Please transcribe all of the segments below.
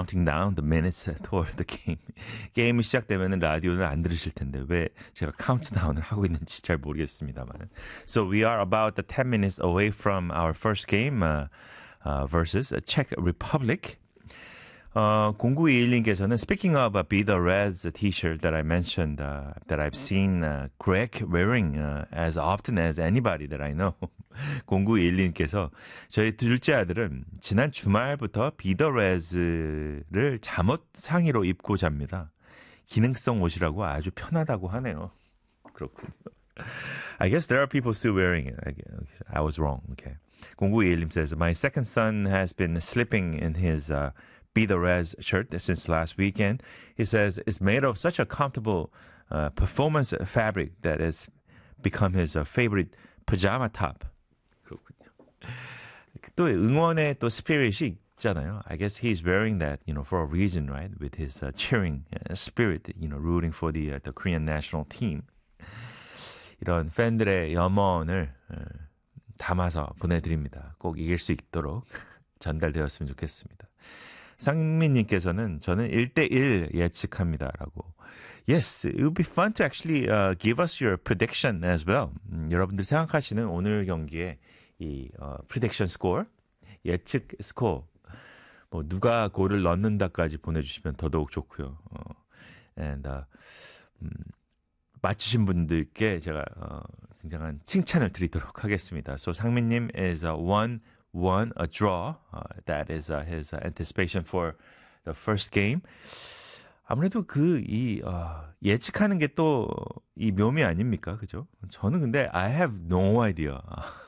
counting down the minutes toward the game. 게임이 시작되면 라디오는 안 들으실 텐데 왜 제가 카운트다운을 하고 있는지 잘 모르겠습니다만. So we are about 10 minutes away from our first game versus Czech Republic. 0921님께서는 Speaking of Be the Reds t-shirt that I mentioned that I've seen Greg wearing as often as anybody that I know. 0921님께서 저희 둘째 아들은 지난 주말부터 Be the Reds를 잠옷 상의로 입고 잡니다. 기능성 옷이라고 아주 편하다고 하네요. 그렇군요. I guess there are people still wearing it. I was wrong. Okay. 0921님 says My second son has been sleeping in his Be the Reds shirt since last weekend. He says it's made of such a comfortable performance fabric that it's become his favorite pajama top. 그렇군요. 또 응원의 또 스피릿이 있잖아요. I guess he's wearing that, for a reason, right? With his cheering spirit, rooting for the Korean national team. 이런 팬들의 염원을 담아서 보내드립니다. 꼭 이길 수 있도록 전달되었으면 좋겠습니다. 상민님께서는 저는 1대1 예측합니다라고. Yes, it would be fun to actually give us your prediction as well. 여러분들 생각하시는 오늘 경기의 이 prediction score, 예측 스코어, 뭐 누가 골을 넣는다까지 보내주시면 더더욱 좋고요. And 맞추신 분들께 제가 굉장한 칭찬을 드리도록 하겠습니다. So 상민님 is 1-1 a draw. That is his anticipation for the first game. 아무래도 예측하는 게 또 이 묘미 아닙니까? 그죠? 저는 근데 I have no idea.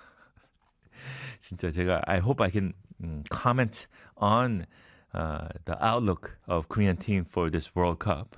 진짜 제가 I hope I can comment on the outlook of Korean team for this World Cup.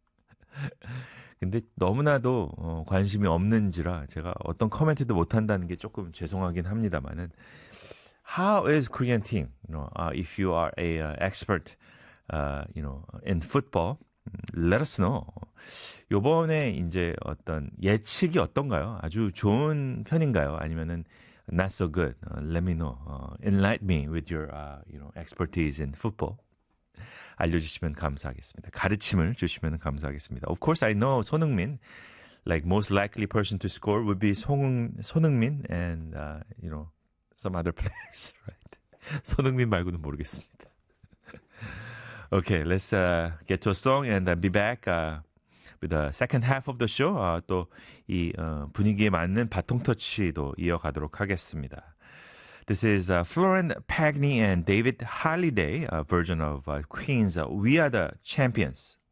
근데 너무나도 관심이 없는지라 제가 어떤 코멘트도 못한다는 게 조금 죄송하긴 합니다만은 How is Korean team? If you are a expert, in football, let us know. 요번에 이제 어떤 예측이 어떤가요? 아주 좋은 편인가요? 아니면은 not so good? Let me know. Enlighten me with your, expertise in football. 알려주시면 감사하겠습니다. 가르침을 주시면 감사하겠습니다. Of course, I know 손흥민, like most likely person to score would be 손흥민 and, some other players, right? 손흥민 말고는 모르겠습니다. Okay, let's get to a song and be back with the second half of the show. 또 이 분위기에 맞는 바통 터치도 이어가도록 하겠습니다. This is Florence Pagny and David Holiday version of Queen's We Are the Champions.